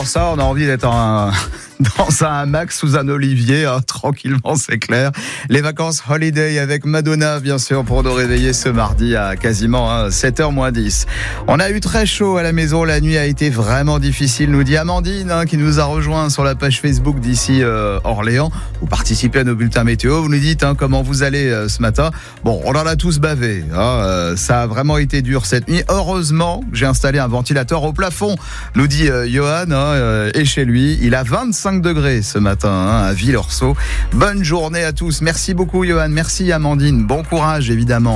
Alors ça, on a envie d'être dans un hamac sous un olivier, tranquillement, c'est clair. Les vacances holiday avec Madonna, bien sûr, pour nous réveiller ce mardi à quasiment 7h moins 10. On a eu très chaud à la maison, la nuit a été vraiment difficile, nous dit Amandine, qui nous a rejoint sur la page Facebook d'ici Orléans. Vous participez à nos bulletins météo, vous nous dites comment vous allez ce matin. Bon, on en a tous bavé, ça a vraiment été dur cette nuit. Heureusement, j'ai installé un ventilateur au plafond, nous dit Johan, et chez lui, il a 25 degrés ce matin à Villeursault. Bonne journée à tous. Merci beaucoup Johan, merci Amandine. Bon courage évidemment.